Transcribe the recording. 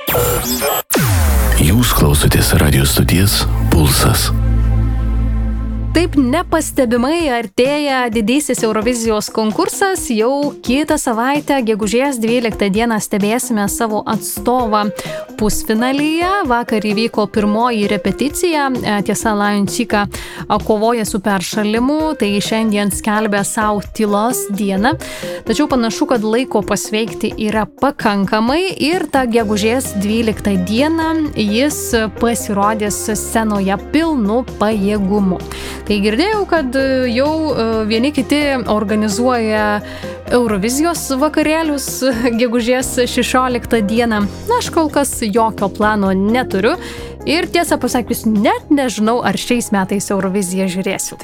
Jūs klausotės radio stoties Pulsas. Taip nepastebimai artėja didysis Eurovizijos konkursas. Jau kitą savaitę, gegužės 12 dieną, stebėsime savo atstovą pusfinalyje. Vakar įvyko pirmoji repeticija. Tiesa, Lion Chika kovoja su peršalimu, tai šiandien skelbia savo tylos dieną. Tačiau panašu, kad laiko pasveikti yra pakankamai ir tą gegužės 12 dieną jis pasirodys scenoje pilnu pajėgumu. Tai girdėjau, kad jau vieni kiti organizuoja Eurovizijos vakarėlius gegužės 16 dieną. Na, aš kol kas jokio plano neturiu ir tiesą pasakius, net nežinau, ar šiais metais Euroviziją žiūrėsiu.